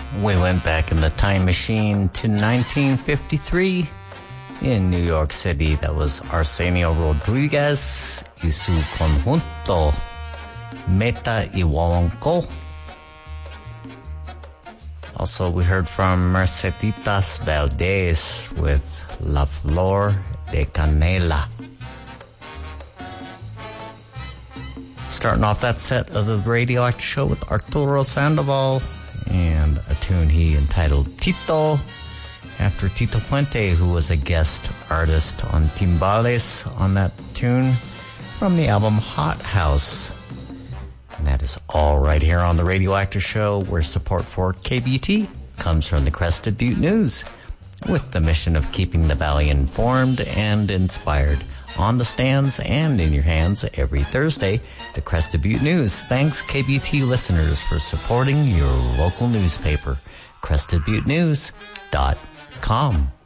We went back in the time machine to 1953 in New York City. That was Arsenio Rodriguez y su conjunto Meta y Huahuancó. Also, we heard from Merceditas Valdez with La Flor de Canela. Starting off that set of the Radioactive Show with Arturo Sandoval and a tune he entitled Tito, after Tito Puente, who was a guest artist on Timbales on that tune from the album Hot House. And that is all right here on the Radioactive Show, where support for KBT comes from the Crested Butte News, with the mission of keeping the Valley informed and inspired. On the stands and in your hands every Thursday, the Crested Butte News. Thanks, KBT listeners, for supporting your local newspaper, CrestedButteNews.com.